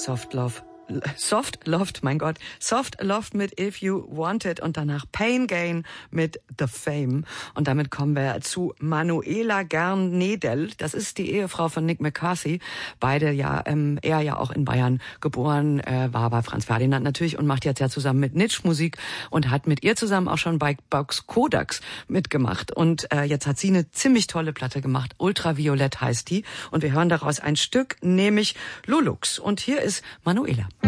Soft Loved mit If You Want It und danach Pain Gain mit The Fame. Und damit kommen wir zu Manuela Gern-Nedel. Das ist die Ehefrau von Nick McCarthy. Beide er ja auch in Bayern geboren, war bei Franz Ferdinand natürlich und macht jetzt ja zusammen mit Nitsch Musik und hat mit ihr zusammen auch schon bei Box Kodaks mitgemacht. Und jetzt hat sie eine ziemlich tolle Platte gemacht. Ultraviolett heißt die. Und wir hören daraus ein Stück, nämlich Lulux. Und hier ist Manuela.